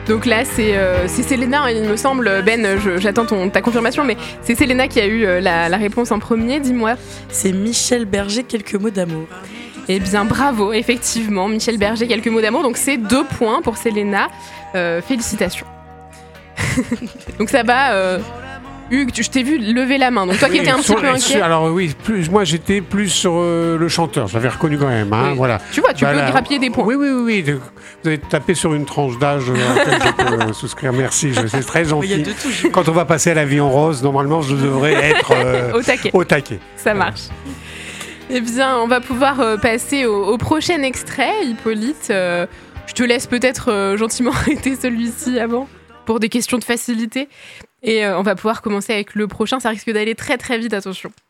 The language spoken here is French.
Donc là, c'est Célena, il me semble. Ben, j'attends ta confirmation, mais c'est Célena qui a eu la réponse en premier, dis-moi. C'est Michel Berger, quelques mots d'amour. Eh bien, bravo, effectivement, Michel Berger, quelques mots d'amour. Donc c'est 2 points pour Célena. Félicitations. Donc ça va... Hugues, je t'ai vu lever la main, donc toi qui étais un petit peu inquiet. Alors oui, moi j'étais plus sur le chanteur, je l'avais reconnu quand même. Hein, oui. Voilà. Tu vois, tu peux grappiller des points. Oui. Vous avez tapé sur une tranche d'âge à laquelle je peux souscrire, merci, c'est très gentil. Il y a de tout. Quand on va passer à la vie en rose, normalement je devrais être au taquet. Ça marche. Eh bien, on va pouvoir passer au prochain extrait, Hippolyte. Je te laisse peut-être gentiment arrêter celui-ci avant, pour des questions de facilité. Et on va pouvoir commencer avec le prochain. Ça risque d'aller très très vite, attention.